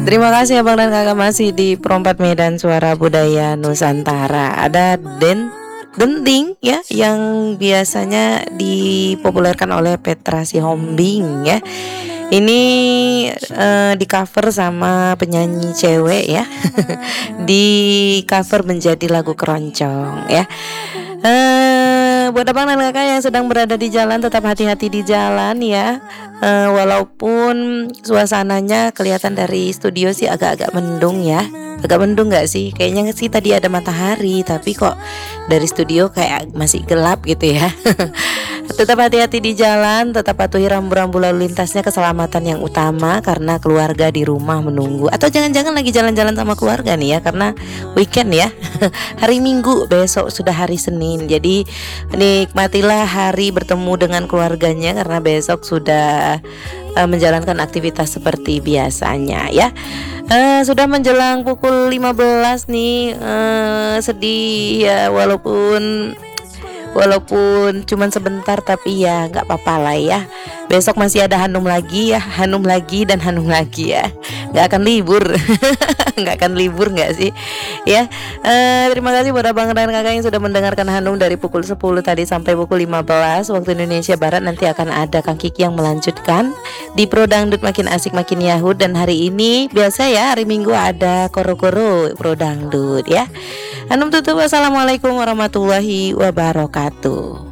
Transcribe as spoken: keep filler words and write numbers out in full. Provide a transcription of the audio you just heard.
Terima kasih abang dan kakak masih di Perompak Medan Suara Budaya Nusantara. Ada Den Denting ya yang biasanya dipopulerkan oleh Petra Sihombing ya. Ini uh, di cover sama penyanyi cewek ya. Di cover menjadi lagu keroncong ya. Uh, buat abang dan kakak yang sedang berada di jalan, tetap hati-hati di jalan ya. Uh, walaupun suasananya kelihatan dari studio sih agak-agak mendung ya. Agak mendung gak sih? Kayaknya sih tadi ada matahari, tapi kok dari studio kayak masih gelap gitu ya. Tetap hati-hati di jalan, tetap patuhi rambu-rambu lalu lintasnya, keselamatan yang utama karena keluarga di rumah menunggu. Atau jangan-jangan lagi jalan-jalan sama keluarga nih ya, karena weekend ya. Hari Minggu, besok sudah hari Senin. Jadi nikmatilah hari bertemu dengan keluarganya karena besok sudah uh, menjalankan aktivitas seperti biasanya ya. Uh, sudah menjelang pukul lima belas nih, uh, sedih ya, walaupun Walaupun cuman sebentar, tapi ya nggak apa-apa lah ya. Besok masih ada Hanum lagi ya, Hanum lagi dan Hanum lagi ya. Nggak akan libur, nggak akan libur nggak sih? Ya, uh, terima kasih buat abang dan kakak yang sudah mendengarkan Hanum dari pukul sepuluh tadi sampai pukul lima belas waktu Indonesia Barat. Nanti akan ada Kang Kiki yang melanjutkan di Pro Dangdut Makin Asik Makin Yahut. Dan hari ini biasa ya, hari Minggu ada koro-koro Pro Dangdut ya. Hanum tutup, wassalamualaikum warahmatullahi wabarakatuh.